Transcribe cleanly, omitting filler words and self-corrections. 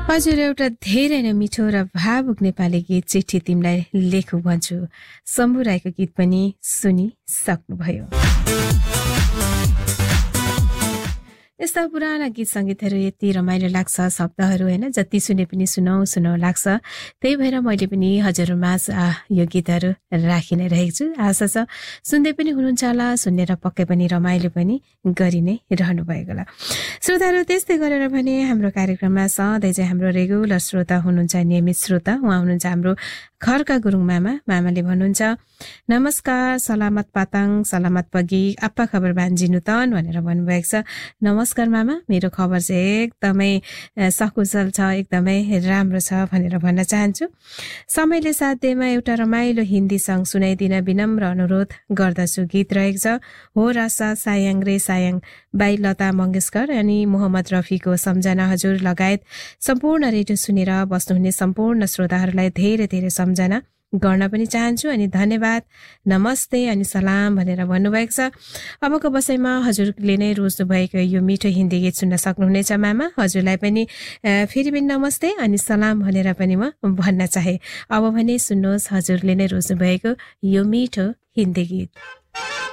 हजुर एउटा धेरै नै मिठो र भावुक नेपाली गीत चिठी तिमीलाई लेखु भन्छु शम्भु राईको गीत पनि सुनिसक्नुभयो। यस्ता पुराना गीत सङ्गीतहरू यति रमाइलो लाग्छ, शब्दहरू होइन जति सुने पनि सुनौ लाग्छ। त्यही भएर मैले पनि हजुरमाझ यो गीतहरू राखि नै रहेको छु। आशा छ सुन्दै पनि हुनुहुन्छ होला, सुनेर पक्कै पनि रमाइलो पनि गरि नै रहनु भएको होला। श्रोताहरू त्यस्तै गरेर भने हाम्रो कार्यक्रममा सधैँ चाहिँ हाम्रो रेगुलर श्रोता हुनुहुन्छ, नियमित श्रोता उहाँ हुनुहुन्छ हाम्रो खर्का गुरुङ मामाले भन्नुहुन्छ नमस्कार, सलामत पाताङ, सलामत पगी, आप्पा खबर भान्जिनु तन भनेर भन्नुभएको छ। नमस्कार मामा, मेरो खबर चाहिँ एकदमै सकुशल छ, एकदमै राम्रो छ भनेर भन्न चाहन्छु। समयले साथ दिएमा एउटा रमाइलो हिन्दी सङ्ग सुनाइदिन विनम्र अनुरोध गर्दछु। गीत रहेको छ हो रासा सायाङ रे सायाङ बाई लता मङ्गेशकर अनि मोहम्मद रफीको सम्झना हजुर लगायत सम्पूर्ण रेडियो सुनेर बस्नुहुने सम्पूर्ण श्रोताहरूलाई धेरै धेरै सम्झना गर्न पनि चाहन्छु अनि धन्यवाद, नमस्ते अनि सलाम भनेर भन्नुभएको छ। अबको बसाइमा हजुरले नै रोज्नु भएको यो मिठो हिन्दी गीत सुन्न सक्नुहुनेछ मामा। हजुरलाई पनि फेरि पनि नमस्ते अनि सलाम भनेर पनि म भन्न चाहे। अब भने सुन्नुहोस् हजुरले नै रोज्नु भएको यो मिठो हिन्दी गीत।